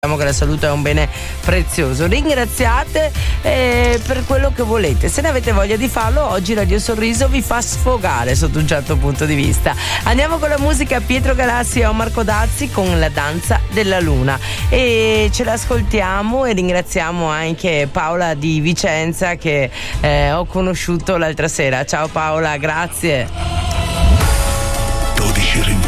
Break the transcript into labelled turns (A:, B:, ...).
A: Diciamo che la salute è un bene prezioso. Ringraziate per quello che volete. Se ne avete voglia di farlo, oggi Radio Sorriso vi fa sfogare sotto un certo punto di vista. Andiamo con la musica Pietro Galassi e Marco Dazzi con La danza della luna e ce l'ascoltiamo e ringraziamo anche Paola di Vicenza che ho conosciuto l'altra sera. Ciao Paola, grazie.
B: 12